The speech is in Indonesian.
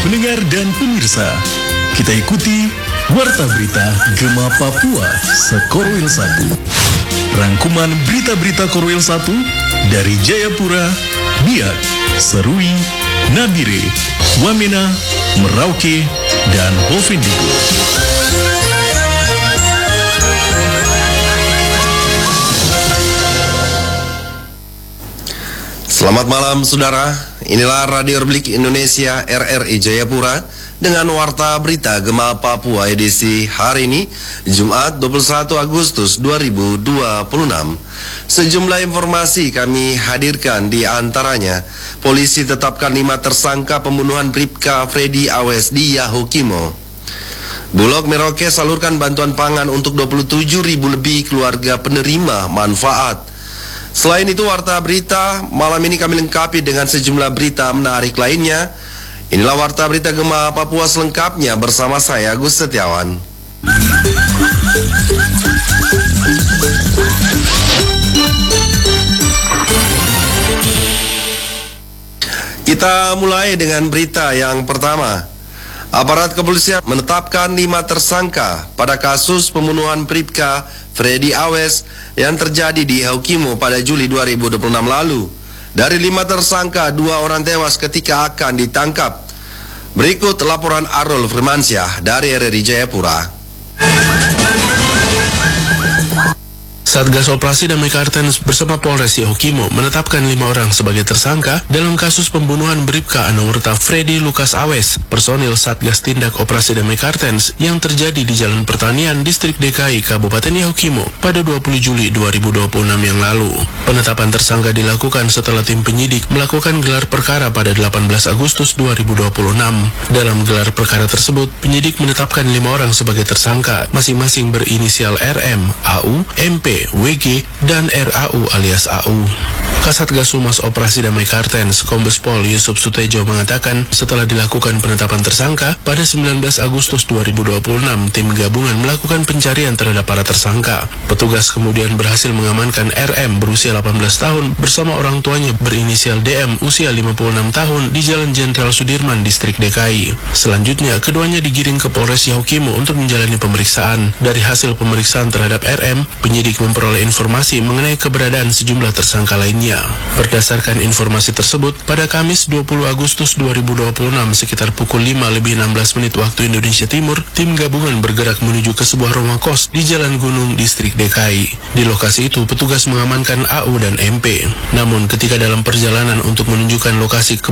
Pendengar dan pemirsa, kita ikuti Warta Berita Gema Papua Sekorwil 1. Rangkuman berita-berita Korwil 1 dari Jayapura, Biak, Serui, Nabire, Wamena, Merauke, dan Bovendigul. Selamat malam saudara, inilah Radio Republik Indonesia RRI Jayapura dengan Warta Berita Gema Papua edisi hari ini, Jumat 21 Agustus 2026. Sejumlah informasi kami hadirkan, di antaranya polisi tetapkan 5 tersangka pembunuhan Bribka Freddy Awes di Yahukimo. Bulog Merauke salurkan bantuan pangan untuk 27.000 lebih keluarga penerima manfaat. Selain itu, Warta Berita malam ini kami lengkapi dengan sejumlah berita menarik lainnya. Inilah Warta Berita Gema Papua selengkapnya bersama saya, Agus Setiawan. Kita mulai dengan berita yang pertama. Aparat kepolisian menetapkan 5 tersangka pada kasus pembunuhan Bribka Freddy Awes yang terjadi di Yahukimo pada Juli 2026 lalu. Dari 5 tersangka, 2 orang tewas ketika akan ditangkap. Berikut laporan Arul Firmansyah dari RRI Jayapura. Satgas Operasi Damai Kartens bersama Polres Yahukimo menetapkan 5 orang sebagai tersangka dalam kasus pembunuhan Bribka Anumerta Freddy Lukas Awes, personil Satgas Tindak Operasi Damai Kartens yang terjadi di Jalan Pertanian, Distrik DKI, Kabupaten Yahukimo pada 20 Juli 2026 yang lalu. Penetapan tersangka dilakukan setelah tim penyidik melakukan gelar perkara pada 18 Agustus 2026. Dalam gelar perkara tersebut, penyidik menetapkan 5 orang sebagai tersangka, masing-masing berinisial RM, AU, MP, WG, dan RAU alias AU. Kasatgas Humas Operasi Damai Kartens, Kombes Pol Yusuf Sutejo mengatakan setelah dilakukan penetapan tersangka, pada 19 Agustus 2026, tim gabungan melakukan pencarian terhadap para tersangka. Petugas kemudian berhasil mengamankan RM berusia 18 tahun bersama orang tuanya berinisial DM usia 56 tahun di Jalan Jenderal Sudirman, Distrik DKI. Selanjutnya, keduanya digiring ke Polres Yahukimo untuk menjalani pemeriksaan. Dari hasil pemeriksaan terhadap RM, penyidik memperoleh informasi mengenai keberadaan sejumlah tersangka lainnya. Berdasarkan informasi tersebut, pada Kamis 20 Agustus 2026 sekitar pukul 5:16 waktu Indonesia Timur, tim gabungan bergerak menuju ke sebuah rumah kos di Jalan Gunung, Distrik DKI. Di lokasi itu, petugas mengamankan AU dan MP. Namun ketika dalam perjalanan untuk menunjukkan lokasi